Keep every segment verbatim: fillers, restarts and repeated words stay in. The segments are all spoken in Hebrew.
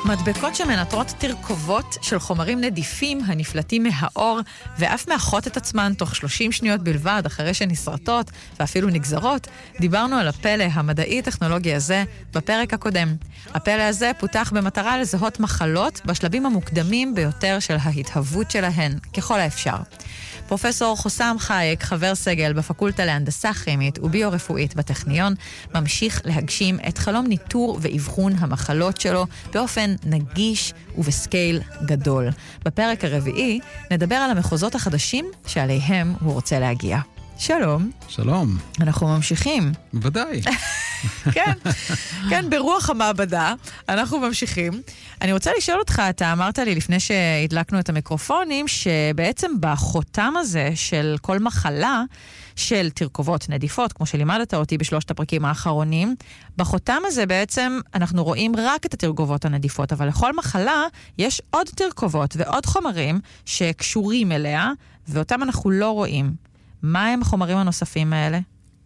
מדבקות שמנטרות תרכובות של חומרים נדיפים הנפלטים מהאור ואף מאחות את עצמן תוך שלושים שניות בלבד אחרי שנסרטות ואפילו נגזרות, דיברנו על הפלא המדעי-טכנולוגי הזה בפרק הקודם. הפלא הזה פותח במטרה לזהות מחלות בשלבים המוקדמים ביותר של ההתהוות שלהן, ככל האפשר. פרופסור חוסם חייק, חבר סגל בפקולטה להנדסה כימית וביו-רפואית בטכניון, ממשיך להגשים את חלום ניטור ואבחון המחלות שלו באופן נגיש ובסקייל גדול. בפרק הרביעי נדבר על המחוזות החדשים שעליהם הוא רוצה להגיע. שלום. שלום. אנחנו ממשיכים. ודאי. כן, כן, ברוח המעבדה אנחנו ממשיכים. אני רוצה לשאול אותך, אתה אמרת לי לפני שהדלקנו את המיקרופונים, שבעצם בחותם הזה של כל מחלה, של תרכובות נדיפות, כמו שלימדת אותי בשלושת הפרקים האחרונים, בחותם הזה בעצם אנחנו רואים רק את התרכובות הנדיפות, אבל לכל מחלה יש עוד תרכובות ועוד חומרים שקשורים אליה, ואותם אנחנו לא רואים. מה הם החומרים הנוספים האלה?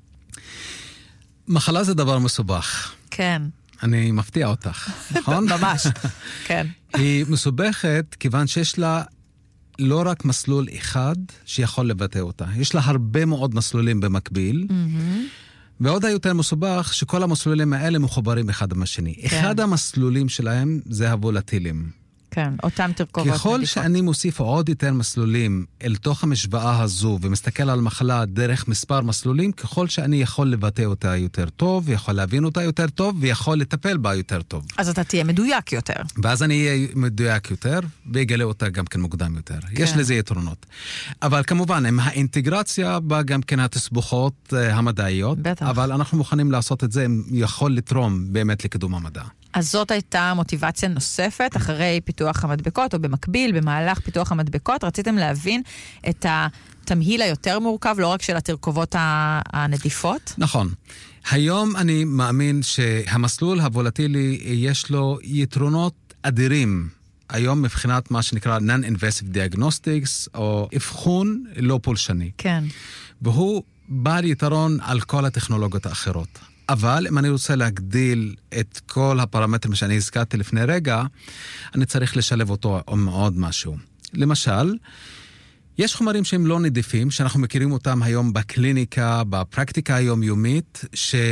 מחלה זה דבר מסובך. כן. אני מפתיע אותך, נכון? ממש, כן. היא מסובכת כיוון שיש לה לא רק מסלול אחד שיכול לבטא אותה. יש לה הרבה מאוד מסלולים במקביל, ועוד היותר מסובך שכל המסלולים האלה מחוברים אחד עם השני. אחד המסלולים שלהם זה הוולטילים. כן, אותם תרכובות. ככל שאני מוסיף עוד יותר מסלולים אל תוך המשוואה הזו, ומסתכל על מחלה דרך מספר מסלולים, ככל שאני יכול לבטא אותה יותר טוב, יכול להבין אותה יותר טוב, ויכול לטפל בה יותר טוב. אז אתה תהיה מדויק יותר. ואז אני אהיה מדויק יותר, ויגלה אותה גם כן מוקדם יותר. כן. יש לזה יתרונות. אבל כמובן, עם האינטגרציה בה גם כן התסבוכות המדעיות, בטח. אבל אנחנו מוכנים לעשות את זה, יכול לתרום באמת לקידום המדע. אז זאת הייתה מוטיבציה נוספת, אחרי פיתוח המדבקות, או במקביל, במהלך פיתוח המדבקות, רציתם להבין את התמהיל היותר מורכב, לא רק של התרכובות הנדיפות? נכון. היום אני מאמין שהמסלול הוולטילי יש לו יתרונות אדירים, היום מבחינת מה שנקרא Non-Invasive Diagnostics, או אבחון לא פולשני. כן. והוא בעל יתרון על כל הטכנולוגיות האחרות. אבל אם אני רוצה להגדיל את כל הפרמטרים שאני הזכרתי לפני רגע, אני צריך לשלב אותו עם עוד משהו. למשל, יש חומרים שהם לא נדיפים, שאנחנו מכירים אותם היום בקליניקה, בפרקטיקה היומיומית,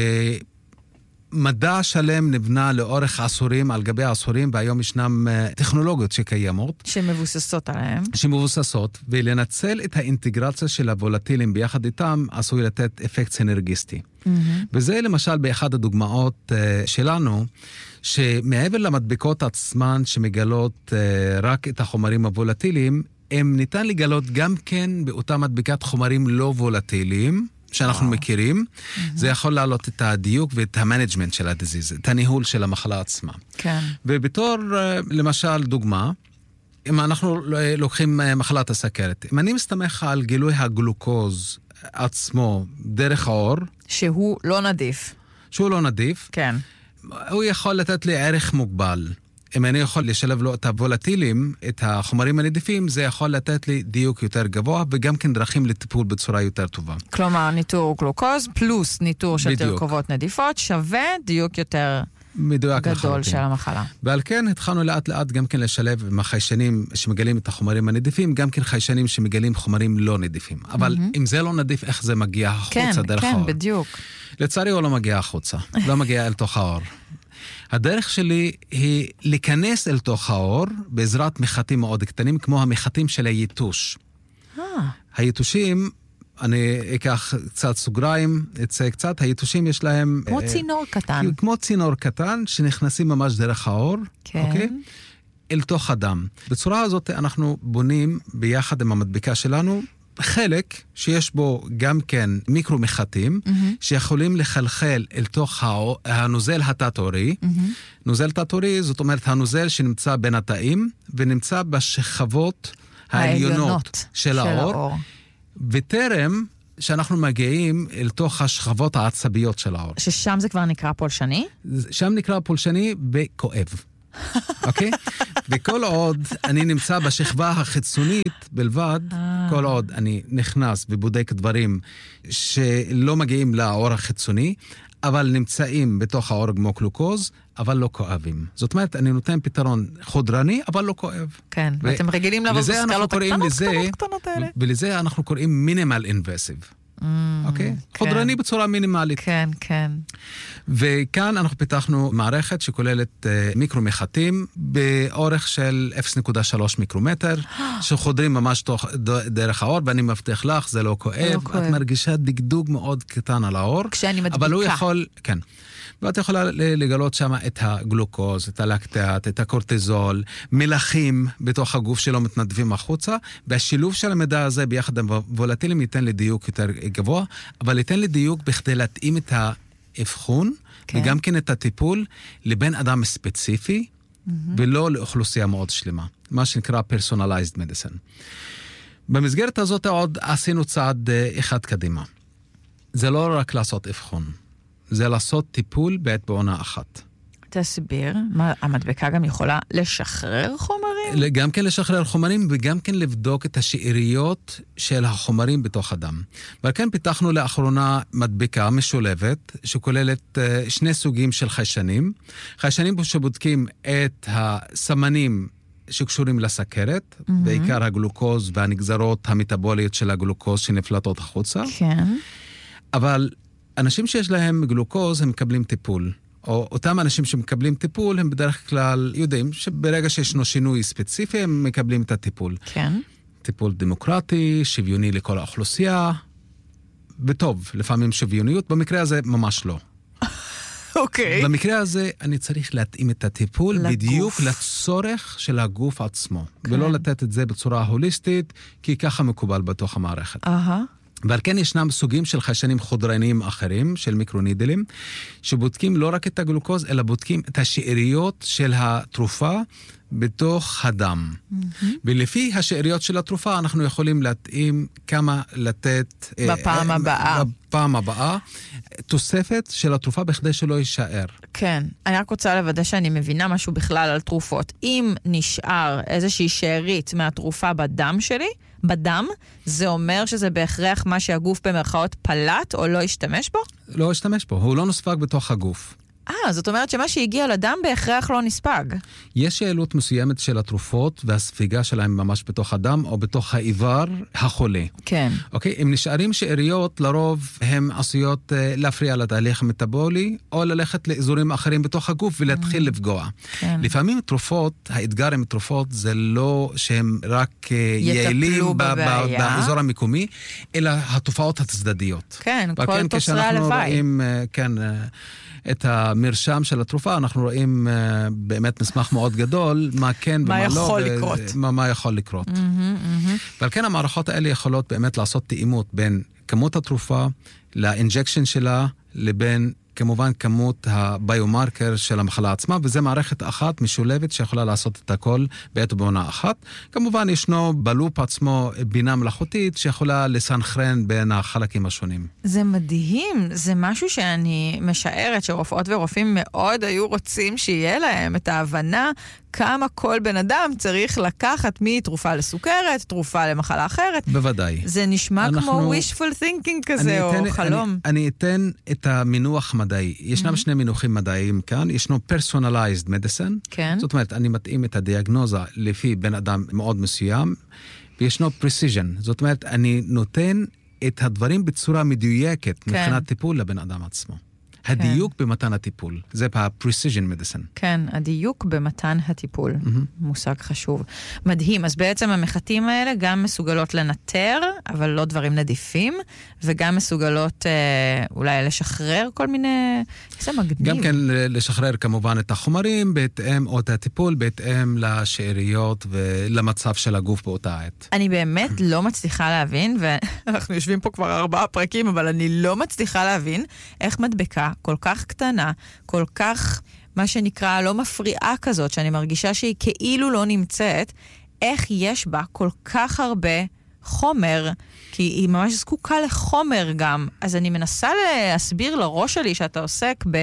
שמדע שלם נבנה לאורך עשורים, על גבי עשורים, והיום ישנם טכנולוגיות שקיימות. שמבוססות עליהם. שמבוססות, ולנצל את האינטגרציה של הוולטילים ביחד איתם, עשוי לתת אפקט סינרגיסטי. Mm-hmm. וזה למשל באחד הדוגמאות uh, שלנו, שמעבר למדבקות עצמן שמגלות uh, רק את החומרים הוולטיליים, הם ניתן לגלות גם כן באותה מדבקת חומרים לא וולטיליים, שאנחנו wow. מכירים. Mm-hmm. זה יכול לעלות את הדיוק ואת המנג'מנט של הדיזיז, את הניהול של המחלה עצמה. כן. ובתור, uh, למשל, דוגמה, אם אנחנו לוקחים uh, מחלת הסכרת, אם אני מסתמך על גילוי הגלוקוז עצמו דרך האור, שהוא לא נדיף. שהוא לא נדיף. כן. הוא יכול לתת לי ערך מוגבל. אם אני יכול לשלב לו את הוולטילים, את החומרים הנדיפים, זה יכול לתת לי דיוק יותר גבוה, וגם כן דרכים לטיפול בצורה יותר טובה. כלומר, ניטור גלוקוז פלוס ניטור של בדיוק. תרכובות נדיפות, שווה דיוק יותר מדויק גדול לחלוטין. של המחלה. ועל כן התחלנו לאט לאט גם כן לשלב עם החיישנים שמגלים את החומרים הנדיפים, גם כן חיישנים שמגלים חומרים לא נדיפים. אבל mm-hmm. אם זה לא נדיף, איך זה מגיע החוצה כן, דרך כן, האור? כן, בדיוק. לצערי הוא לא מגיע החוצה, לא מגיע אל תוך האור. הדרך שלי היא להיכנס אל תוך האור בעזרת מחטים מאוד קטנים, כמו המחטים של היתוש. אה. היתושים, אני אקח קצת סוגריים, אצא קצת, היתושים יש להם... כמו צינור קטן. כמו צינור קטן, שנכנסים ממש דרך האור, כן. אוקיי? אל תוך הדם. בצורה הזאת אנחנו בונים ביחד עם המדבקה שלנו, חלק שיש בו גם כן מיקרו-מחטים, mm-hmm. שיכולים לחלחל אל תוך הנוזל התת-עורי. Mm-hmm. נוזל תת-עורי, זאת אומרת הנוזל שנמצא בין התאים, ונמצא בשכבות העליונות של, של האור. האור. וטרם שאנחנו מגיעים אל תוך השכבות העצביות של האור. ששם זה כבר נקרא פולשני? שם נקרא פולשני וכואב. אוקיי? וכל עוד אני נמצא בשכבה החיצונית בלבד, כל עוד אני נכנס ובודק דברים שלא מגיעים לאור החיצוני, אבל נמצאים בתוך העור כמו גלוקוז, אבל לא כואבים. זאת אומרת, אני נותן פתרון חודרני, אבל לא כואב. כן, ו- ואתם רגילים לעבוד בסקלות הקטנות, לזה, קטנות, קטנות האלה. ולזה אנחנו קוראים מינימל אינבסיב. אוקיי? חודרני בצורה מינימלית. כן, כן. וכאן אנחנו פיתחנו מערכת שכוללת מיקרו-מחטים באורך של אפס נקודה שלוש מיקרומטר, שחודרים ממש דרך העור, ואני מבטיח לך, זה לא כואב. את מרגישה דגדוג מאוד קטן על העור. כשאני מדביקה. אבל הוא יכול, כן. ואת יכולה לגלות שם את הגלוקוז, את הלקטט, את הקורטיזול, מלחים בתוך הגוף שלו מתנדבים החוצה, והשילוב של המידע הזה ביחד עם וולטיליים ייתן לי דיוק יותר גבוה, אבל ייתן לי דיוק בכדי להתאים את האבחון, כן. וגם כן את הטיפול לבן אדם ספציפי, mm-hmm. ולא לאוכלוסייה מאוד שלמה. מה שנקרא personalized medicine. במסגרת הזאת עוד עשינו צעד אחד קדימה. זה לא רק לעשות אבחון. זה לעשות טיפול בעת בעונה אחת. תסביר, מה, המדבקה גם יכולה לשחרר חומרים? גם כן לשחרר חומרים, וגם כן לבדוק את השאריות של החומרים בתוך הדם. ועל כן פיתחנו לאחרונה מדבקה משולבת, שכוללת שני סוגים של חיישנים. חיישנים שבודקים את הסמנים שקשורים לסכרת, mm-hmm. בעיקר הגלוקוז והנגזרות המטאבוליות של הגלוקוז שנפלטות החוצה. כן. אבל אנשים שיש להם גלוקוז, הם מקבלים טיפול. או אותם אנשים שמקבלים טיפול, הם בדרך כלל יודעים שברגע שישנו שינוי ספציפי, הם מקבלים את הטיפול. כן. טיפול דמוקרטי, שוויוני לכל האוכלוסייה, וטוב, לפעמים שוויוניות, במקרה הזה ממש לא. אוקיי. במקרה הזה אני צריך להתאים את הטיפול לגוף. בדיוק לצורך של הגוף עצמו. כן. ולא לתת את זה בצורה הוליסטית, כי ככה מקובל בתוך המערכת. אהה. ועל כן ישנם סוגים של חיישנים חודרניים אחרים, של מיקרונידלים, שבודקים לא רק את הגלוקוז, אלא בודקים את השאריות של התרופה בתוך הדם. Mm-hmm. ולפי השאריות של התרופה, אנחנו יכולים להתאים כמה לתת... בפעם אה, הבאה. בפעם הבאה, תוספת של התרופה בכדי שלא יישאר. כן, אני רק רוצה לוודא שאני מבינה משהו בכלל על תרופות. אם נשאר איזושהי שארית מהתרופה בדם שלי, בדם, זה אומר שזה בהכרח מה שהגוף במרכאות פלט או לא ישתמש בו? לא ישתמש בו, הוא לא נספג בתוך הגוף. אה, זאת אומרת שמה שהגיע לדם בהכרח לא נספג. יש יעילות מסוימת של התרופות והספיגה שלהם ממש בתוך הדם או בתוך האיבר החולה. כן. אוקיי, אם נשארים שאריות, לרוב הם עשויות uh, להפריע לתהליך המטאבולי או ללכת לאזורים אחרים בתוך הגוף ולהתחיל mm. לפגוע. כן. לפעמים תרופות, האתגר עם תרופות זה לא שהם רק uh, יעילים ב- ב- באזור המקומי, אלא התופעות הצדדיות. כן, כל תוצרי הלוואי. רואים, uh, כן... Uh, את המרשם של התרופה, אנחנו רואים uh, באמת מסמך מאוד גדול, מה כן ומה לא. מה יכול לקרות. מה, מה יכול לקרות. Mm-hmm, mm-hmm. ועל כן המערכות האלה יכולות באמת לעשות תאימות בין כמות התרופה, לאינג'קשן שלה, לבין כמובן כמות הביומרקר של המחלה עצמה, וזה מערכת אחת משולבת שיכולה לעשות את הכל בעת ובעונה אחת. כמובן ישנו בלופ עצמו בינה מלאכותית שיכולה לסנכרן בין החלקים השונים. זה מדהים, זה משהו שאני משערת שרופאות ורופאים מאוד היו רוצים שיהיה להם את ההבנה כמה כל בן אדם צריך לקחת מתרופה לסוכרת, תרופה למחלה אחרת. בוודאי. זה נשמע אנחנו... כמו wishful thinking כזה, או אתן, חלום. אני, אני אתן את המינוח מדעי. ישנם mm-hmm. שני מינוחים מדעיים כאן. ישנו personalized medicine. כן. זאת אומרת, אני מתאים את הדיאגנוזה לפי בן אדם מאוד מסוים. וישנו precision. זאת אומרת, אני נותן את הדברים בצורה מדויקת, כן. מבחינת טיפול לבן אדם עצמו. הדיוק כן. במתן הטיפול. זה ה-precision medicine. כן, הדיוק במתן הטיפול. Mm-hmm. מושג חשוב. מדהים. אז בעצם המחטים האלה גם מסוגלות לנטר, אבל לא דברים נדיפים, וגם מסוגלות אה, אולי לשחרר כל מיני... זה מגניב. גם כן לשחרר כמובן את החומרים, בהתאם, או את הטיפול, בהתאם לשאריות ולמצב של הגוף באותה עת. אני באמת לא מצליחה להבין, ואנחנו יושבים פה כבר ארבעה פרקים, אבל אני לא מצליחה להבין איך מדבקה כל כך קטנה, כל כך, מה שנקרא, לא מפריעה כזאת, שאני מרגישה שהיא כאילו לא נמצאת, איך יש בה כל כך הרבה חומר, כי היא ממש זקוקה לחומר גם. אז אני מנסה להסביר לראש שלי שאתה עוסק ב-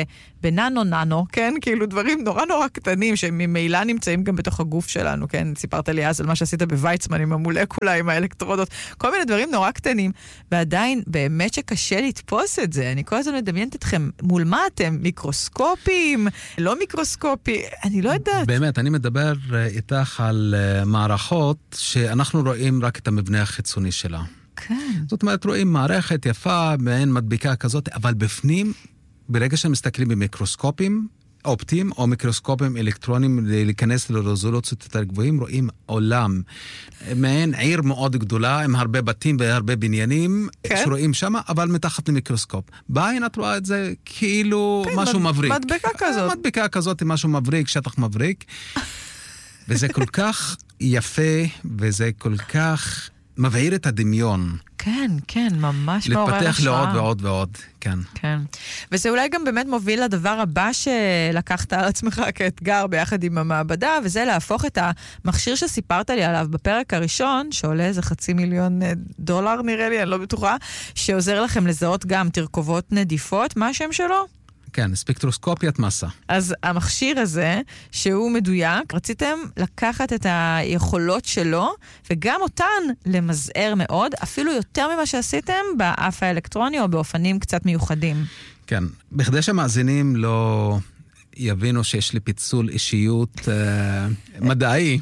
בננו-ננו, כן? כאילו דברים נורא נורא קטנים, שממילא נמצאים גם בתוך הגוף שלנו, כן? סיפרת לי אז על מה שעשית בוויצמן, עם המולקולה, עם האלקטרודות, כל מיני דברים נורא קטנים, ועדיין באמת שקשה לתפוס את זה. אני כל הזמן מדמיינת אתכם, מול מה אתם? מיקרוסקופים? לא מיקרוסקופי? אני לא יודעת. באמת, אני מדבר איתך על מערכות שאנחנו רואים רק את המבנה החיצוני שלה. כן. זאת אומרת, רואים מערכת יפה, מעין מדביקה כזאת, אבל בפנים, ברגע שמסתכלים במיקרוסקופים אופטיים, או מיקרוסקופים אלקטרונים, להיכנס לרזולוציות יותר גבוהים, רואים עולם, מעין עיר מאוד גדולה, עם הרבה בתים והרבה בניינים, כן? שרואים שם, אבל מתחת למיקרוסקופ. בעין את רואה את זה כאילו כן, משהו מד... מבריק. מדבקה כזאת. מדבקה כזאת, משהו מבריק, שטח מבריק. וזה כל כך יפה, וזה כל כך מבעיר את הדמיון. כן, כן, ממש מעורר השראה. להתפתח לעוד ועוד ועוד, כן. כן. וזה אולי גם באמת מוביל לדבר הבא שלקחת על עצמך כאתגר ביחד עם המעבדה, וזה להפוך את המכשיר שסיפרת לי עליו בפרק הראשון, שעולה איזה חצי מיליון דולר נראה לי, אני לא בטוחה, שעוזר לכם לזהות גם תרכובות נדיפות. מה השם שלו? כן, ספקטרוסקופיית מסה. אז המכשיר הזה, שהוא מדויק, רציתם לקחת את היכולות שלו, וגם אותן למזער מאוד, אפילו יותר ממה שעשיתם באף האלקטרוני, או באופנים קצת מיוחדים. כן, בכדי שהמאזינים לא יבינו שיש לי פיצול אישיות אה, מדעי,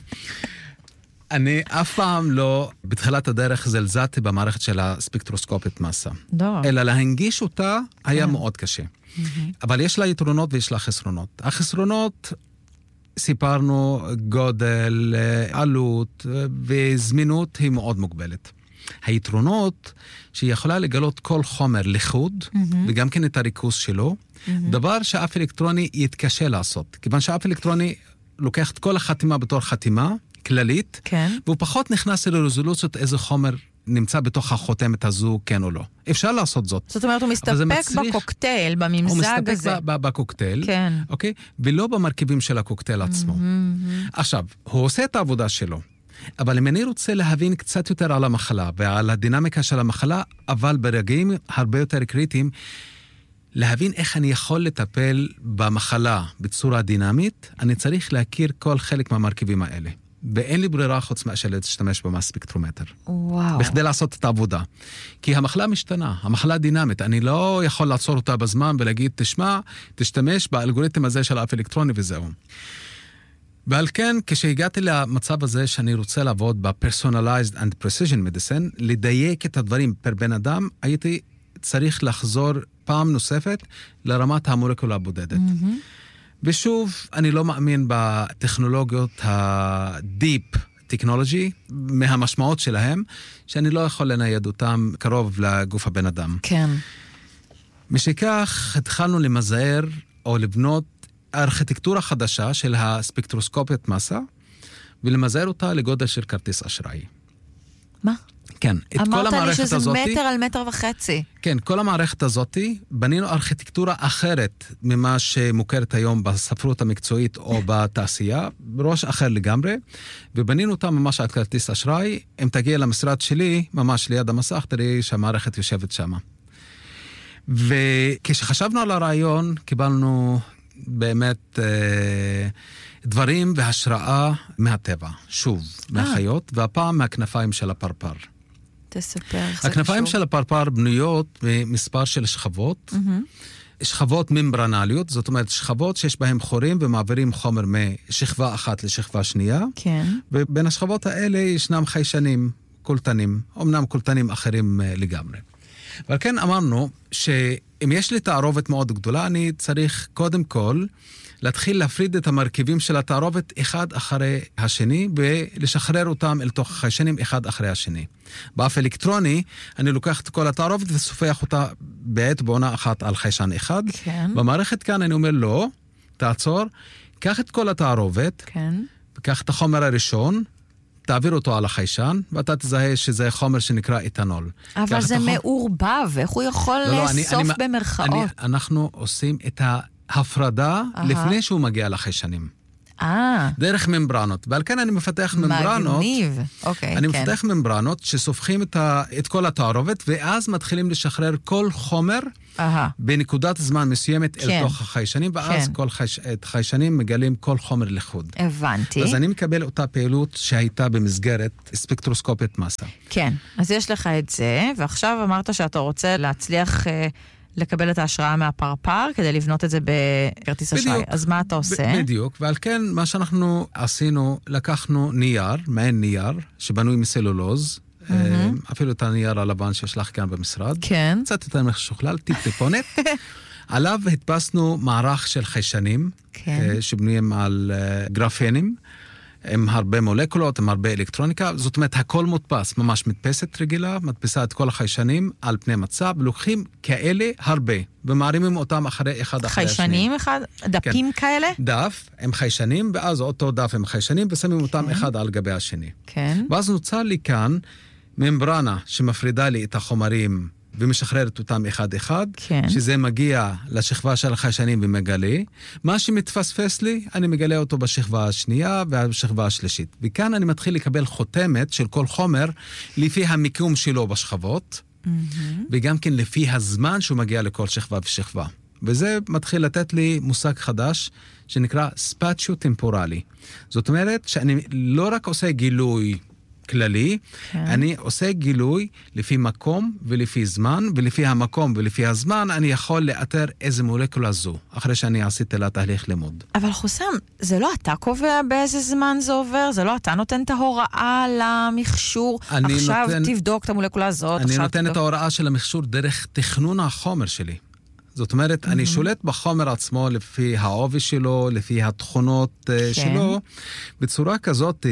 אני אף פעם לא, בתחילת הדרך זלזלתי במערכת של הספקטרוסקופית מסה. לא. אלא להנגיש אותה היה כן. מאוד קשה. אבל יש לה יתרונות ויש לה חסרונות. החסרונות, סיפרנו, גודל, עלות וזמינות היא מאוד מוגבלת. היתרונות, שהיא יכולה לגלות כל חומר לחוד, וגם כן את הריכוז שלו, דבר שאף אלקטרוני יתקשה לעשות. כיוון שאף אלקטרוני לוקח את כל החתימה בתור חתימה כללית, כן. והוא פחות נכנס לרזולוציות איזה חומר נמצא בתוך החותמת הזו, כן או לא. אפשר לעשות זאת. זאת אומרת, הוא מסתפק מצריך, בקוקטייל, בממזג הזה. הוא מסתפק ב- ב- בקוקטייל, כן. אוקיי? ולא במרכיבים של הקוקטייל עצמו. Mm-hmm. עכשיו, הוא עושה את העבודה שלו, אבל אם אני רוצה להבין קצת יותר על המחלה, ועל הדינמיקה של המחלה, אבל ברגעים הרבה יותר קריטיים, להבין איך אני יכול לטפל במחלה בצורה דינמית, אני צריך להכיר כל חלק מהמרכיבים האלה. ואין לי ברירה חוץ מאשר להשתמש במס ספקטרומטר. וואו. בכדי לעשות את העבודה. כי המחלה משתנה, המחלה דינמית. אני לא יכול לעצור אותה בזמן ולהגיד, תשמע, תשתמש באלגוריתם הזה של האף אלקטרוני וזהו. ועל כן, כשהגעתי למצב הזה שאני רוצה לעבוד ב-Personalized and Precision Medicine, לדייק את הדברים פר בן אדם, הייתי צריך לחזור פעם נוספת לרמת המולקולה הבודדת. Mm-hmm. ושוב, אני לא מאמין בטכנולוגיות ה-Deep Technology, מהמשמעות שלהם, שאני לא יכול לנייד אותם קרוב לגוף הבן אדם. כן. משכך, התחלנו למזער או לבנות ארכיטקטורה חדשה של הספקטרוסקופיית מסה, ולמזער אותה לגודל של כרטיס אשראי. מה? כן, את כל המערכת הזאת... אמרת לי שזה מטר על מטר וחצי. כן, כל המערכת הזאת, בנינו ארכיטקטורה אחרת ממה שמוכרת היום בספרות המקצועית או בתעשייה, בראש אחר לגמרי, ובנינו אותה ממש על כרטיס אשראי. אם תגיע למשרד שלי, ממש ליד המסך, תראי שהמערכת יושבת שם. וכשחשבנו על הרעיון, קיבלנו באמת אה, דברים והשראה מהטבע, שוב, מהחיות, והפעם מהכנפיים של הפרפר. תספר. הכנפיים של הפרפר בנויות במספר של שכבות, mm-hmm. שכבות ממברנליות, זאת אומרת שכבות שיש בהן חורים ומעבירים חומר משכבה אחת לשכבה שנייה, כן. ובין השכבות האלה ישנם חיישנים, קולטנים, אמנם קולטנים אחרים לגמרי. ועל כן אמרנו שאם יש לי תערובת מאוד גדולה, אני צריך קודם כל להתחיל להפריד את המרכיבים של התערובת אחד אחרי השני, ולשחרר אותם אל תוך החיישנים אחד אחרי השני. באף אלקטרוני, אני לוקח את כל התערובת וסופח אותה בעת בעונה אחת על חיישן אחד. כן. במערכת כאן אני אומר לא, תעצור, קח את כל התערובת, כן. וקח את החומר הראשון, תעביר אותו על החיישן, ואתה תזהה שזה חומר שנקרא איתנול. אבל זה החומר... מעורבב, איך הוא יכול לא, לאסוף לא, אני, במרכאות? אני, אנחנו עושים את ההפרדה Aha. לפני שהוא מגיע לחיישנים. אה. דרך ממברנות. ועל כן אני מפתח ממברנות. מגניב. אוקיי, אני כן. מפתח ממברנות שסופחים את, ה, את כל התערובת, ואז מתחילים לשחרר כל חומר אהה. בנקודת זמן מסוימת כן. אל תוך החיישנים, ואז כן. כל חייש, את חיישנים מגלים כל חומר לחוד. הבנתי. אז אני מקבל אותה פעילות שהייתה במסגרת ספקטרוסקופית מסה. כן, אז יש לך את זה, ועכשיו אמרת שאתה רוצה להצליח אה, לקבל את ההשראה מהפרפר, כדי לבנות את זה בכרטיס אשראי. בדיוק. אז מה אתה עושה? ב- בדיוק, ועל כן מה שאנחנו עשינו, לקחנו נייר, מעין נייר, שבנוי מסלולוז, אפילו את הנייר הלבן שיש לך כאן במשרד. כן. קצת יותר משוכלל, טיפ טיפונת. עליו הדפסנו מערך של חיישנים, כן. שבנויים על גרפנים, עם הרבה מולקולות, עם הרבה אלקטרוניקה. זאת אומרת, הכל מודפס, ממש מדפסת רגילה, מדפסה את כל החיישנים על פני מצב, לוקחים כאלה הרבה, ומערימים אותם אחרי אחד אחרי השני. חיישנים אחד? דפים כן. כאלה? דף עם חיישנים, ואז אותו דף עם חיישנים, ושמים אותם אחד על גבי השני. כן. ואז נוצר לי כאן ממברנה שמפרידה לי את החומרים ומשחררת אותם אחד-אחד, כן. שזה מגיע לשכבה של החיישנים ומגלה. מה שמתפספס לי, אני מגלה אותו בשכבה השנייה ובשכבה השלישית. וכאן אני מתחיל לקבל חותמת של כל חומר לפי המיקום שלו בשכבות, mm-hmm. וגם כן לפי הזמן שהוא מגיע לכל שכבה ושכבה. וזה מתחיל לתת לי מושג חדש שנקרא ספאציו-טמפורלי. זאת אומרת שאני לא רק עושה גילוי כללי, כן. אני עושה גילוי לפי מקום ולפי זמן, ולפי המקום ולפי הזמן אני יכול לאתר איזה מולקולה זו, אחרי שאני עשיתי לה תהליך לימוד. אבל חוסם, זה לא אתה קובע באיזה זמן זה עובר? זה לא אתה נותן את ההוראה למכשור? עכשיו נותן, תבדוק את המולקולה הזאת. אני נותן תבדוק. את ההוראה של המכשור דרך תכנון החומר שלי. זאת אומרת, mm-hmm. אני שולט בחומר עצמו לפי העובי שלו, לפי התכונות כן. שלו, בצורה כזאת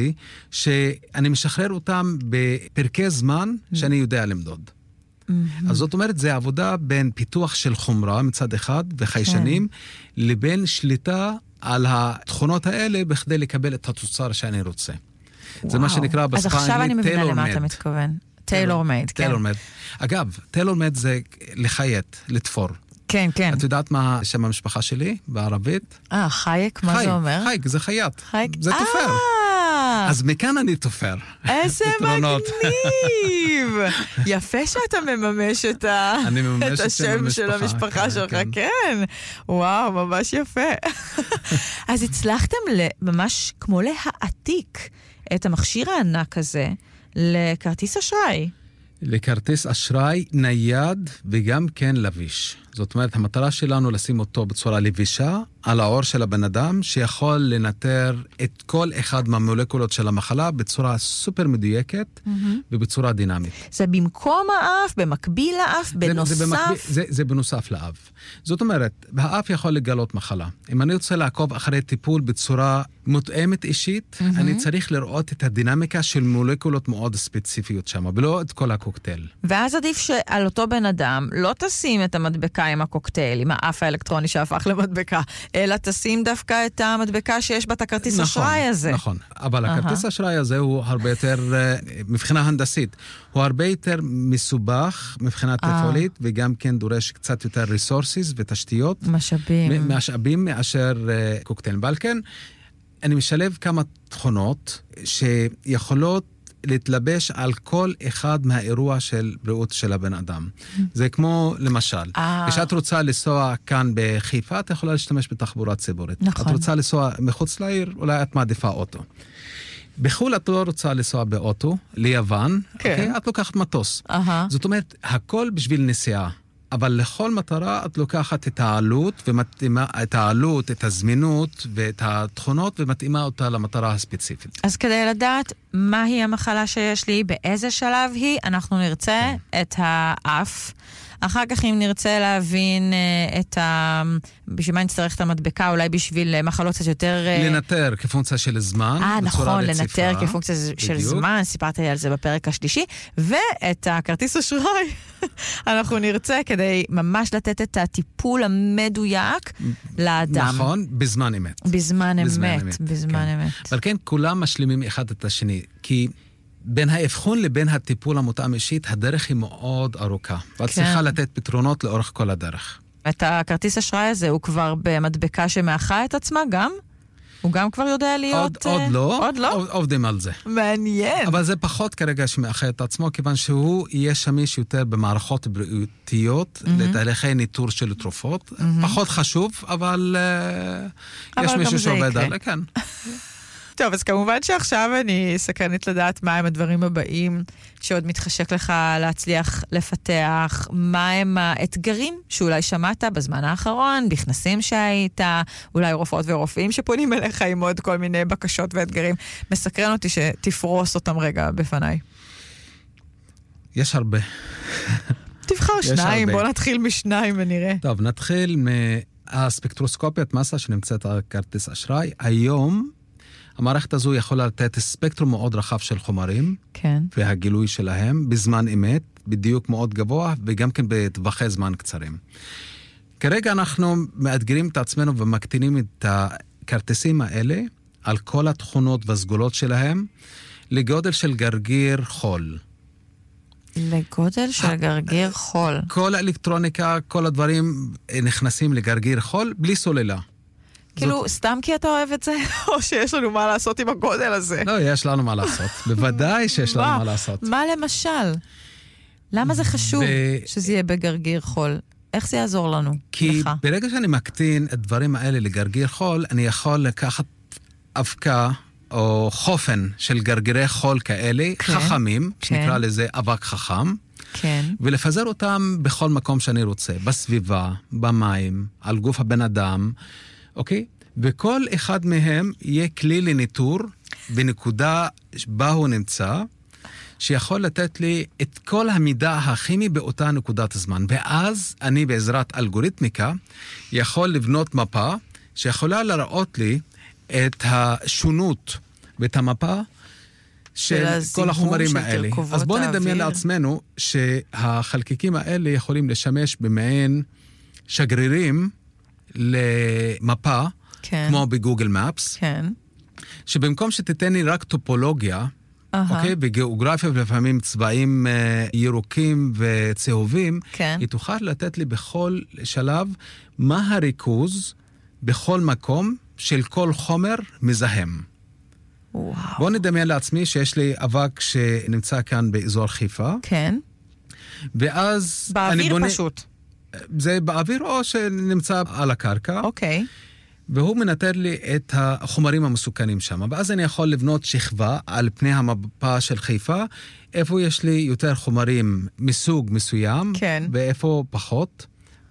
שאני משחרר אותם בפרקי זמן mm-hmm. שאני יודע למדוד. Mm-hmm. אז זאת אומרת, זה עבודה בין פיתוח של חומרה מצד אחד וחיישנים, כן. לבין שליטה על התכונות האלה בכדי לקבל את התוצר שאני רוצה. וואו. זה מה שנקרא בשפה האנגלית, אז עכשיו אני מבינה למה אתה מתכוון. טיילור מייד, כן. טיילור מייד. אגב, טיילור מייד זה לחיית, לתפור. כן, כן. את יודעת מה שם המשפחה שלי בערבית? אה, חייק, מה זה אומר? חייק, זה חיית. חייק. זה תופר. אז מכאן אני תופר. איזה מגניב! יפה שאתה מממש את השם של המשפחה שלך, כן. וואו, ממש יפה. אז הצלחתם ממש כמו להעתיק את המכשיר הענק הזה לכרטיס אשראי. לכרטיס אשראי נייד וגם כן לביש. זאת אומרת, המטרה שלנו לשים אותו בצורה לבישה על העור של הבן אדם, שיכול לנטר את כל אחד מהמולקולות של המחלה בצורה סופר מדויקת mm-hmm. ובצורה דינמית. זה במקום האף, במקביל לאף, בנוסף? זה, זה, במקביל, זה, זה בנוסף לאף. זאת אומרת, האף יכול לגלות מחלה. אם אני רוצה לעקוב אחרי טיפול בצורה מותאמת אישית, mm-hmm. אני צריך לראות את הדינמיקה של מולקולות מאוד ספציפיות שם, ולא את כל הקוקטייל. ואז עדיף שעל אותו בן אדם לא תשים את המדבקה עם הקוקטייל, עם האף האלקטרוני שהפך למדבקה, אלא תשים דווקא את המדבקה שיש בה את הכרטיס נכון, אשראי הזה. נכון, אבל הכרטיס אשראי הזה הוא הרבה יותר, מבחינה הנדסית, הוא הרבה יותר מסובך מבחינה תפעולית, וגם כן דורש קצת יותר resources ותשתיות. משאבים. משאבים מאשר קוקטייל. ועל כן, אני משלב כמה תכונות שיכולות להתלבש על כל אחד מהאירוע של בריאות של הבן אדם. זה כמו, למשל, כשאת רוצה לנסוע כאן בחיפה, את יכולה להשתמש בתחבורה ציבורית. נכון. את רוצה לנסוע מחוץ לעיר, אולי את מעדיפה אוטו. בחול את לא רוצה לנסוע באוטו, ליוון, כן. okay? את לוקחת מטוס. Uh-huh. זאת אומרת, הכל בשביל נסיעה. אבל לכל מטרה את לוקחת את העלות, ומתאימה, את העלות, את הזמינות ואת התכונות, ומתאימה אותה למטרה הספציפית. אז כדי לדעת מהי המחלה שיש לי, באיזה שלב היא, אנחנו נרצה את האף. אחר כך אם נרצה להבין את ה... בשביל מה נצטרך את המדבקה, אולי בשביל מחלות קצת יותר... לנטר כפונקציה של זמן. אה, נכון, לנטר כפונקציה של זמן, סיפרתי על זה בפרק השלישי, ואת הכרטיס אשראי אנחנו נרצה כדי ממש לתת את הטיפול המדויק לאדם. נכון, בזמן אמת. בזמן אמת, בזמן אמת. אבל כן, כולם משלימים אחד את השני, כי... בין האבחון לבין הטיפול המותאם אישית, הדרך היא מאוד ארוכה. ואת כן. צריכה לתת פתרונות לאורך כל הדרך. את הכרטיס אשראי הזה הוא כבר במדבקה שמאחה את עצמה גם? הוא גם כבר יודע להיות... עוד, עוד לא. עוד לא? עובדים על זה. מעניין. אבל זה פחות כרגע שמאחד את עצמו, כיוון שהוא יהיה שמיש יותר במערכות בריאותיות, mm-hmm. לתהליכי ניטור של תרופות. Mm-hmm. פחות חשוב, אבל, אבל יש מישהו שעובד על... כן. טוב, אז כמובן שעכשיו אני סקרנית לדעת מה הם הדברים הבאים שעוד מתחשק לך להצליח לפתח, מה הם האתגרים שאולי שמעת בזמן האחרון, בכנסים שהיית, אולי רופאות ורופאים שפונים אליך עם עוד כל מיני בקשות ואתגרים. מסקרן אותי שתפרוס אותם רגע בפניי. יש הרבה. תבחר שניים, בוא נתחיל משניים ונראה. טוב, נתחיל מהספקטרוסקופיית מסה שנמצאת על כרטיס אשראי. היום המערכת הזו יכולה לתת ספקטרום מאוד רחב של חומרים, כן. והגילוי שלהם בזמן אמת, בדיוק מאוד גבוה, וגם כן בטווחי זמן קצרים. כרגע אנחנו מאתגרים את עצמנו ומקטינים את הכרטיסים האלה, על כל התכונות והסגולות שלהם, לגודל של גרגיר חול. לגודל של גרגיר חול. כל האלקטרוניקה, כל הדברים נכנסים לגרגיר חול, בלי סוללה. כאילו, סתם כי אתה אוהב את זה? או שיש לנו מה לעשות עם הגודל הזה? לא, יש לנו מה לעשות. בוודאי שיש לנו מה לעשות. מה למשל? למה זה חשוב שזה יהיה בגרגיר חול? איך זה יעזור לנו? כי ברגע שאני מקטין את הדברים האלה לגרגיר חול, אני יכול לקחת אבקה או חופן של גרגירי חול כאלה, חכמים, שנקרא לזה אבק חכם, ולפזר אותם בכל מקום שאני רוצה, בסביבה, במים, על גוף הבן אדם, אוקיי? וכל אחד מהם יהיה כלי לניטור בנקודה בה הוא נמצא, שיכול לתת לי את כל המידע הכימי באותה נקודת הזמן. ואז אני בעזרת אלגוריתמיקה יכול לבנות מפה שיכולה לראות לי את השונות ואת המפה של כל החומרים האלה. אז בואו נדמיין לעצמנו שהחלקיקים האלה יכולים לשמש במעין שגרירים למפה, כן. כמו בגוגל מפס, כן. שבמקום שתיתן לי רק טופולוגיה, uh-huh. אוקיי, בגיאוגרפיה ולפעמים צבעים אה, ירוקים וצהובים, כן. היא תוכל לתת לי בכל שלב מה הריכוז בכל מקום של כל חומר מזהם. וואו. בוא נדמיין לעצמי שיש לי אבק שנמצא כאן באזור חיפה. כן. ואז באוויר אני בונה... פשוט. זה באוויר או שנמצא על הקרקע. אוקיי. והוא מנטר לי את החומרים המסוכנים שם. ואז אני יכול לבנות שכבה על פני המפה של חיפה, איפה יש לי יותר חומרים מסוג מסוים, כן. ואיפה פחות.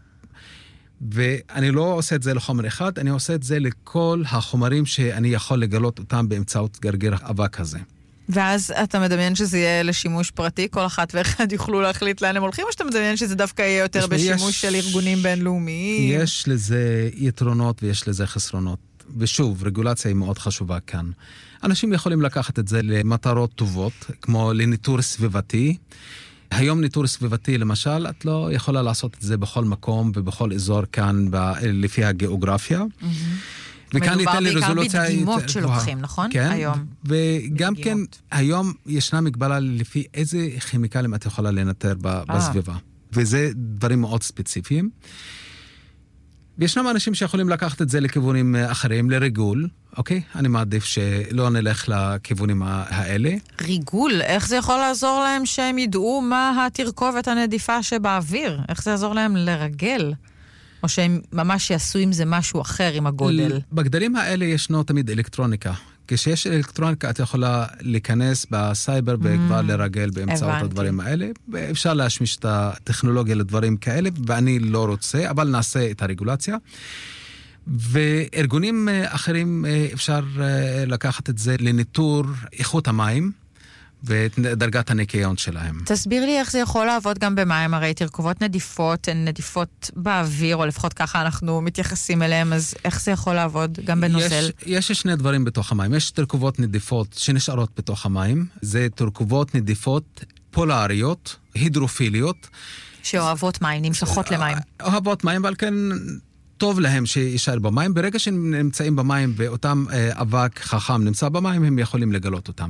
ואני לא עושה את זה לחומר אחד, אני עושה את זה לכל החומרים שאני יכול לגלות אותם באמצעות גרגיר אבק הזה. ואז אתה מדמיין שזה יהיה לשימוש פרטי, כל אחת ואחד יוכלו להחליט לאן הם הולכים, או שאתה מדמיין שזה דווקא יהיה יותר בשימוש יש, של ארגונים בינלאומיים? יש לזה יתרונות ויש לזה חסרונות. ושוב, רגולציה היא מאוד חשובה כאן. אנשים יכולים לקחת את זה למטרות טובות, כמו לניטור סביבתי. היום ניטור סביבתי, למשל, את לא יכולה לעשות את זה בכל מקום ובכל אזור כאן, ב- לפי הגיאוגרפיה. וכאן ניתן לי רזולוציה... מדובר בעיקר בדגימות שלוקחים, נכון? כן, היום. וגם בדגימות. כן, היום ישנה מגבלה לפי איזה כימיקלים את יכולה לנטר ב- בסביבה. וזה דברים מאוד ספציפיים. וישנם אנשים שיכולים לקחת את זה לכיוונים אחרים, לריגול, אוקיי? אני מעדיף שלא נלך לכיוונים האלה. ריגול? איך זה יכול לעזור להם שהם ידעו מה התרכובת הנדיפה שבאוויר? איך זה יעזור להם לרגל? או שהם ממש יעשו עם זה משהו אחר עם הגודל? בגדלים האלה ישנו תמיד אלקטרוניקה. כשיש אלקטרוניקה, את יכולה להיכנס בסייבר וכבר לרגל באמצעות הדברים האלה. אפשר להשמיש את הטכנולוגיה לדברים כאלה, ואני לא רוצה, אבל נעשה את הרגולציה. וארגונים אחרים אפשר לקחת את זה לניטור איכות המים, ואת דרגת הניקיון שלהם. תסביר לי איך זה יכול לעבוד גם במים, הרי תרכובות נדיפות, הן נדיפות באוויר, או לפחות ככה אנחנו מתייחסים אליהם, אז איך זה יכול לעבוד גם בנוזל? יש, יש שני דברים בתוך המים. יש תרכובות נדיפות שנשארות בתוך המים, זה תרכובות נדיפות פולריות, הידרופיליות. שאוהבות מים, נמשכות למים. אוהבות מים, אבל כן טוב להם שישאר במים, ברגע שהם נמצאים במים ואותם אבק חכם נמצא במים, הם יכולים לגלות אותם.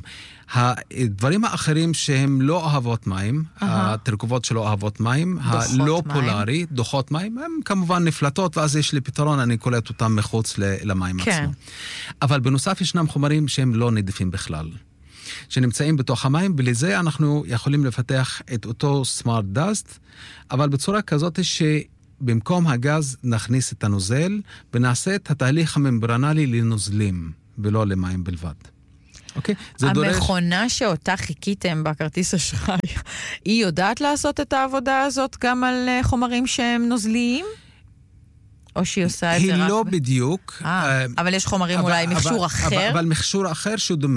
הדברים האחרים שהם לא אוהבות מים, התרכובות שלא אוהבות מים, הלא פולרי, דוחות מים, הם כמובן נפלטות, ואז יש לי פתרון, אני קולט אותם מחוץ למים עצמו. אבל בנוסף ישנם חומרים שהם לא נדיפים בכלל, שנמצאים בתוך המים, ולזה אנחנו יכולים לפתח את אותו סמארט דאסט, אבל בצורה כזאת שבמקום הגז נכניס את הנוזל, ונעשה את התהליך הממברנלי לנוזלים, ולא למים בלבד. אוקיי? זה דורש... המכונה שאותה חיכיתם בכרטיס אשראי, היא יודעת לעשות את העבודה הזאת גם על חומרים שהם נוזליים? או שהיא עושה את זה רק... היא לא בדיוק. אבל יש חומרים אולי מכשור אחר? אבל מכשור אחר שהוא דומה,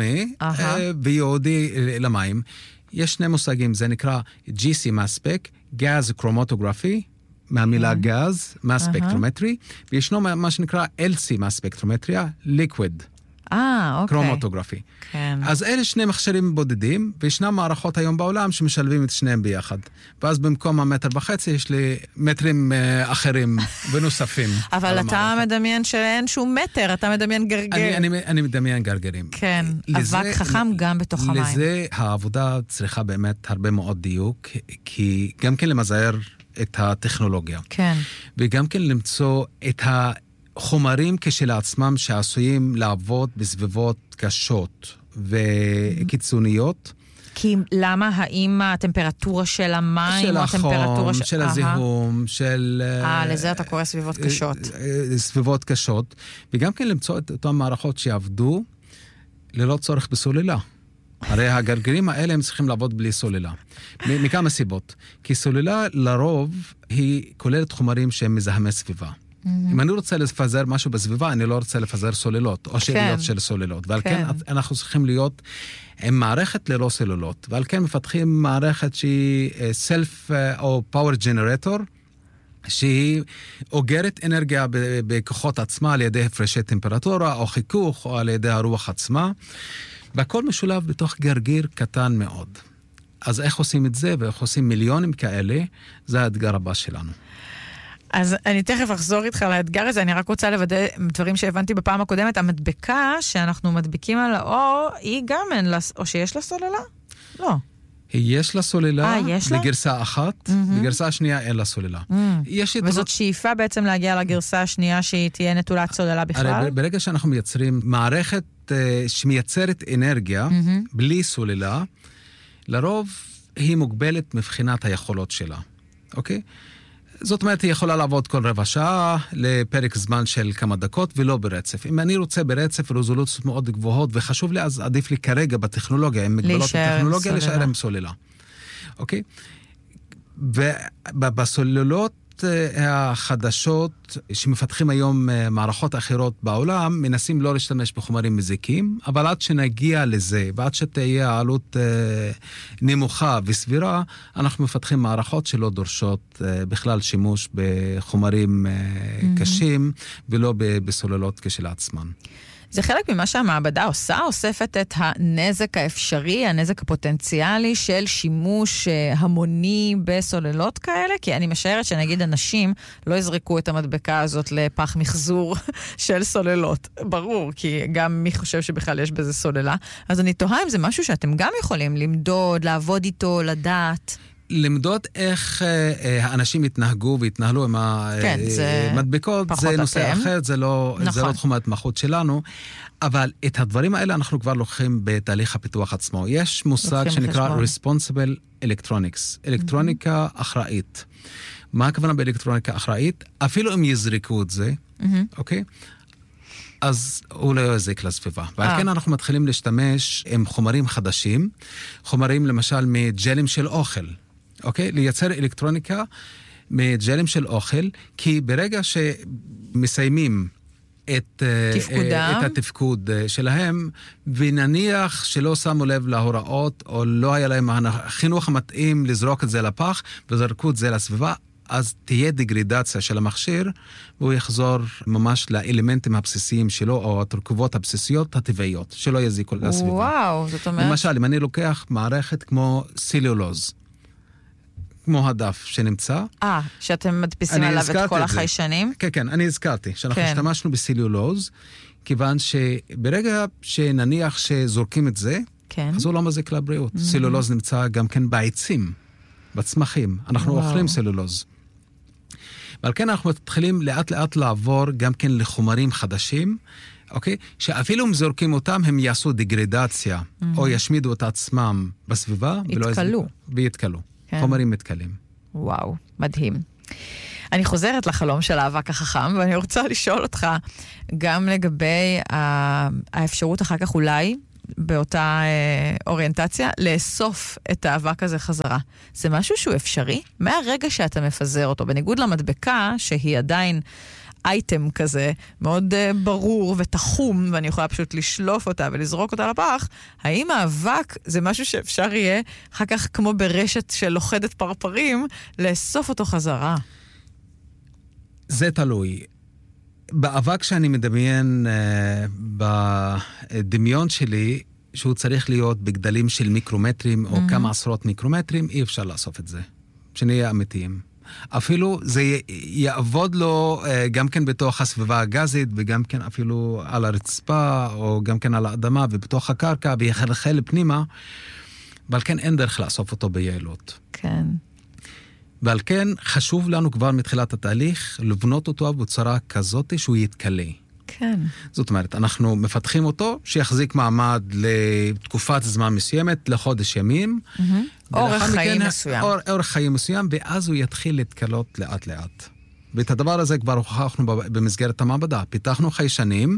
וייעודי למים. יש שני מושגים, זה נקרא ג'י סי מספק, גז קרומטוגרפי, מהמילה גז, מספקטרומטרי, וישנו מה שנקרא אל סי מספקטרומטריה, ליקוויד. אה, אוקיי. קרומטוגרפי. כן. אז אלה שני מכשירים בודדים, וישנם מערכות היום בעולם שמשלבים את שניהם ביחד. ואז במקום המטר וחצי יש לי מטרים uh, אחרים ונוספים. אבל אתה המערכת. מדמיין שאין שום מטר, אתה מדמיין גרגר. אני, אני, אני מדמיין גרגרים. כן, לזה, אבק חכם גם בתוך המים. לזה העבודה צריכה באמת הרבה מאוד דיוק, כי גם כן למזער את הטכנולוגיה. כן. וגם כן למצוא את ה... חומרים כשלעצמם שעשויים לעבוד בסביבות קשות וקיצוניות. כי למה? האם הטמפרטורה של המים, של החום, של, של הזיהום, של... אה, לזה אתה קורא סביבות קשות. סביבות קשות, וגם כן למצוא את אותן מערכות שיעבדו ללא צורך בסוללה. הרי הגרגרים האלה הם צריכים לעבוד בלי סוללה. מכמה סיבות. כי סוללה לרוב היא כוללת חומרים שהם מזהמי סביבה. אם אני רוצה לפזר משהו בסביבה, אני לא רוצה לפזר סוללות, או שאריות של סוללות. ועל כן אנחנו צריכים להיות עם מערכת ללא סוללות. ועל כן מפתחים מערכת שהיא self או power generator, שהיא אוגרת אנרגיה בכוחות עצמה על ידי הפרשי טמפרטורה, או חיכוך, או על ידי הרוח עצמה. והכל משולב בתוך גרגיר קטן מאוד. אז איך עושים את זה, ואיך עושים מיליונים כאלה, זה האתגר הבא שלנו. אז אני תכף אחזור איתך לאתגר הזה, אני רק רוצה לוודא דברים שהבנתי בפעם הקודמת, המדבקה שאנחנו מדביקים על האור, היא גם אין לה, או שיש לה סוללה? לא. יש לה סוללה, 아, יש לה? בגרסה אחת, mm-hmm. בגרסה השנייה אין לה סוללה. Mm-hmm. יש וזאת דבר... שאיפה בעצם להגיע לגרסה השנייה שהיא תהיה נטולת סוללה בכלל? הרי ברגע שאנחנו מייצרים מערכת uh, שמייצרת אנרגיה, mm-hmm. בלי סוללה, לרוב היא מוגבלת מבחינת היכולות שלה. אוקיי? זאת אומרת, היא יכולה לעבוד כל רבע שעה לפרק זמן של כמה דקות ולא ברצף. אם אני רוצה ברצף רזולוציות מאוד גבוהות וחשוב לי, אז עדיף לי כרגע בטכנולוגיה, עם מגבלות הטכנולוגיה, להישאר עם סוללה. אוקיי? ובסוללות החדשות שמפתחים היום מערכות אחרות בעולם, מנסים לא להשתמש בחומרים מזיקים, אבל עד שנגיע לזה, ועד שתהיה העלות נמוכה וסבירה, אנחנו מפתחים מערכות שלא דורשות בכלל שימוש בחומרים קשים, ולא בסוללות כשלעצמן. זה חלק ממה שהמעבדה עושה, אוספת את הנזק האפשרי, הנזק הפוטנציאלי של שימוש המוני בסוללות כאלה, כי אני משערת שנגיד אנשים לא יזרקו את המדבקה הזאת לפח מחזור של סוללות. ברור, כי גם מי חושב שבכלל יש בזה סוללה. אז אני תוהה אם זה משהו שאתם גם יכולים למדוד, לעבוד איתו, לדעת. למדוד איך האנשים התנהגו והתנהלו עם המדבקות, זה נושא אחר, זה לא תחום ההתמחות שלנו, אבל את הדברים האלה אנחנו כבר לוקחים בתהליך הפיתוח עצמו. יש מושג שנקרא Responsible Electronics, אלקטרוניקה אחראית. מה הכוונה באלקטרוניקה אחראית? אפילו אם יזרקו את זה, אוקיי? אז הוא לא יזיק לסביבה. ועל כן אנחנו מתחילים להשתמש עם חומרים חדשים, חומרים למשל מג'לים של אוכל. אוקיי? לייצר אלקטרוניקה מג'לים של אוכל, כי ברגע שמסיימים את, את התפקוד שלהם, ונניח שלא שמו לב להוראות, או לא היה להם החינוך המתאים לזרוק את זה לפח, וזרקו את זה לסביבה, אז תהיה דגרידציה של המכשיר, והוא יחזור ממש לאלמנטים הבסיסיים שלו, או התרכובות הבסיסיות הטבעיות, שלא יזיקו לסביבה. וואו, זאת אומרת... למשל, אם אני לוקח מערכת כמו סילולוז, כמו הדף שנמצא. אה, שאתם מדפיסים עליו את כל החיישנים? כן, כן, אני הזכרתי, שאנחנו כן. השתמשנו בסילולוז, כיוון שברגע שנניח שזורקים את זה, כן. אז הוא לא מזיק לבריאות. Mm-hmm. סילולוז נמצא גם כן בעצים, בצמחים. אנחנו וואו. אוכלים סילולוז. ועל כן אנחנו מתחילים לאט לאט לעבור גם כן לחומרים חדשים, אוקיי? שאפילו אם זורקים אותם, הם יעשו דגרדציה, mm-hmm. או ישמידו את עצמם בסביבה. יתקלו. ויתקלו. כן. חומרים מתקלים. וואו, מדהים. אני חוזרת לחלום של האבק החכם, ואני רוצה לשאול אותך גם לגבי האפשרות אחר כך אולי, באותה אה, אוריינטציה, לאסוף את האבק הזה חזרה. זה משהו שהוא אפשרי? מהרגע שאתה מפזר אותו, בניגוד למדבקה, שהיא עדיין אייטם כזה, מאוד uh, ברור ותחום, ואני יכולה פשוט לשלוף אותה ולזרוק אותה לפח, האם האבק זה משהו שאפשר יהיה, אחר כך כמו ברשת של לוחדת פרפרים, לאסוף אותו חזרה? זה תלוי. באבק שאני מדמיין uh, בדמיון שלי, שהוא צריך להיות בגדלים של מיקרומטרים, או mm-hmm. כמה עשרות מיקרומטרים, אי אפשר לאסוף את זה. שנהיה אמיתיים. אפילו זה יעבוד לו גם כן בתוך הסביבה הגזית, וגם כן אפילו על הרצפה, או גם כן על האדמה, ובתוך הקרקע, ויחלחל לפנימה, ועל כן אין דרך לאסוף אותו ביעילות. כן. ועל כן חשוב לנו כבר מתחילת התהליך, לבנות אותו בצורה כזאת שהוא יתקלה. כן. זאת אומרת, אנחנו מפתחים אותו, שיחזיק מעמד לתקופת זמן מסוימת, לחודש ימים. Mm-hmm. אורך חיים מסוים. אור, אורך חיים מסוים, ואז הוא יתחיל להתקלות לאט לאט. ואת הדבר הזה כבר הוכחנו במסגרת המעבדה. פיתחנו חיישנים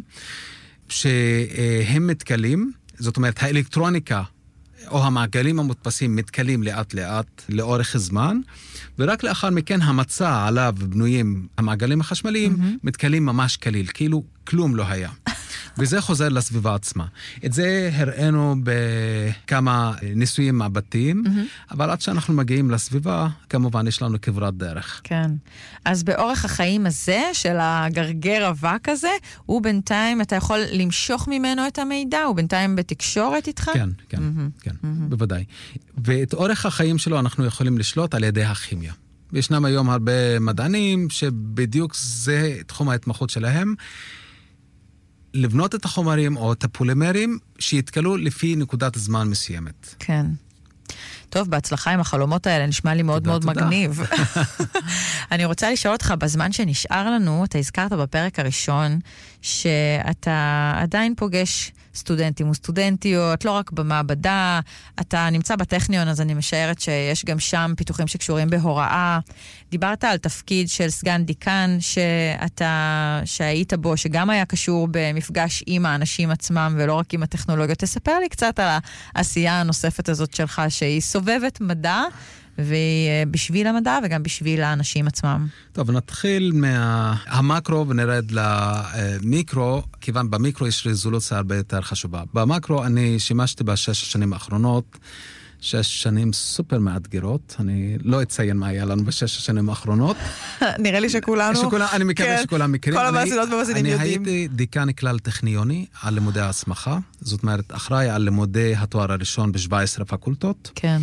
שהם מתקלים, זאת אומרת, האלקטרוניקה או המעגלים המודפסים מתקלים לאט לאט לאורך זמן, ורק לאחר מכן המצע עליו בנויים המעגלים החשמליים, mm-hmm. מתקלים ממש קליל, כאילו כלום לא היה. וזה חוזר לסביבה עצמה. את זה הראינו בכמה ניסויים מעבדתיים, mm-hmm. אבל עד שאנחנו מגיעים לסביבה, כמובן יש לנו כברת דרך. כן. אז באורך החיים הזה, של הגרגר אבק הזה, הוא בינתיים, אתה יכול למשוך ממנו את המידע, הוא בינתיים בתקשורת איתך? כן, כן, mm-hmm. כן, mm-hmm. בוודאי. ואת אורך החיים שלו אנחנו יכולים לשלוט על ידי הכימיה. וישנם היום הרבה מדענים שבדיוק זה תחום ההתמחות שלהם, לבנות את החומרים או את הפולימרים שיתקלו לפי נקודת זמן מסוימת. כן. טוב, בהצלחה עם החלומות האלה, נשמע לי מאוד תודה, מאוד תודה. מגניב. אני רוצה לשאול אותך, בזמן שנשאר לנו, אתה הזכרת בפרק הראשון, שאתה עדיין פוגש סטודנטים וסטודנטיות, לא רק במעבדה, אתה נמצא בטכניון, אז אני משערת שיש גם שם פיתוחים שקשורים בהוראה. דיברת על תפקיד של סגן דיקן שאתה, שהיית בו, שגם היה קשור במפגש עם האנשים עצמם, ולא רק עם הטכנולוגיות. תספר לי קצת על העשייה הנוספת הזאת שלך, שהיא סובבת מדע, ובשביל המדע וגם בשביל האנשים עצמם. טוב, נתחיל מהמקרו ונרד למיקרו, כיוון במיקרו יש רזולוציה הרבה יותר חשובה. במקרו אני שימשתי בשש השנים האחרונות, שש שנים סופר מאתגרות, אני לא אציין מה היה לנו בשש השנים האחרונות. נראה לי שכולנו... שכולם, אני מקווה שכולם מכירים. כל המאזינות ומאזינים יודעים. אני הייתי דיקן כלל טכניוני על לימודי ההסמכה, זאת אומרת, אחראי על לימודי התואר הראשון ב-שבע עשרה פקולטות. כן.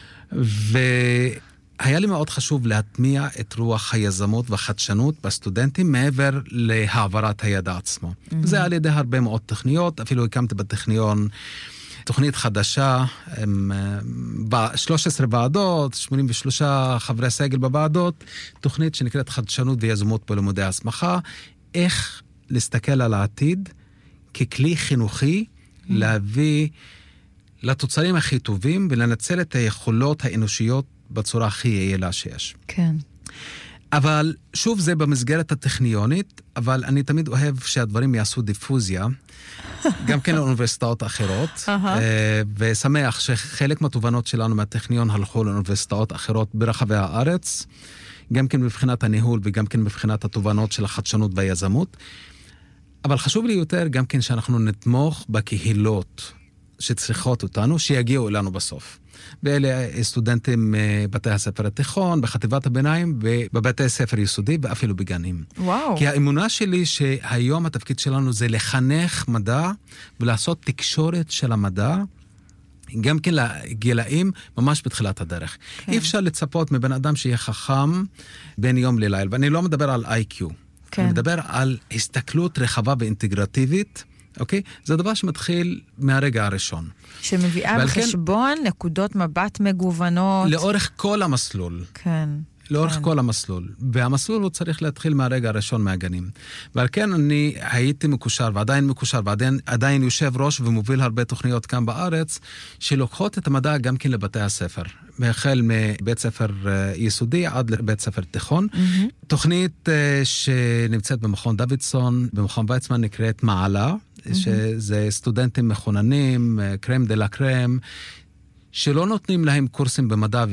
והיה לי מאוד חשוב להטמיע את רוח היזמות והחדשנות בסטודנטים מעבר להעברת הידע עצמו. Mm-hmm. זה על ידי הרבה מאוד תכניות, אפילו הקמתי בטכניון תוכנית חדשה, עם שלוש עשרה ועדות, שמונים ושלושה חברי סגל בוועדות, תוכנית שנקראת חדשנות ויזמות בלימודי ההסמכה, איך להסתכל על העתיד ככלי חינוכי, mm-hmm. להביא לתוצרים הכי טובים, ולנצל את היכולות האנושיות בצורה הכי יעילה שיש. כן. אבל שוב זה במסגרת הטכניונית, אבל אני תמיד אוהב שהדברים יעשו דיפוזיה, גם כן לאוניברסיטאות אחרות, ושמח שחלק מהתובנות שלנו מהטכניון הלכו לאוניברסיטאות אחרות ברחבי הארץ, גם כן מבחינת הניהול וגם כן מבחינת התובנות של החדשנות והיזמות. אבל חשוב לי יותר גם כן שאנחנו נתמוך בקהילות, שצריכות אותנו, שיגיעו אלינו בסוף. ואלה סטודנטים בבתי הספר התיכון, בחטיבת הביניים, ובבתי הספר יסודי, ואפילו בגנים. וואו. כי האמונה שלי שהיום התפקיד שלנו זה לחנך מדע, ולעשות תקשורת של המדע גם כן לגילאים ממש בתחילת הדרך. כן. אי אפשר לצפות מבן אדם שיהיה חכם בין יום ללילה, ואני לא מדבר על איי קיו, כן. אני מדבר על הסתכלות רחבה ואינטגרטיבית, אוקיי? זה דבר שמתחיל מהרגע הראשון. שמביאה בחשבון כן, נקודות מבט מגוונות. לאורך כל המסלול. כן. לאורך כן. כל המסלול. והמסלול הוא צריך להתחיל מהרגע הראשון מהגנים. ועל כן אני הייתי מקושר, ועדיין מקושר, ועדיין עדיין יושב ראש ומוביל הרבה תוכניות כאן בארץ, שלוקחות את המדע גם כן לבתי הספר. החל מבית ספר יסודי עד לבית ספר תיכון. Mm-hmm. תוכנית שנמצאת במכון דוידסון, במכון ויצמן נקראת מעלה, mm-hmm. שזה סטודנטים מכוננים, קרם דה לה קרם, שלא נותנים להם קורסים במדע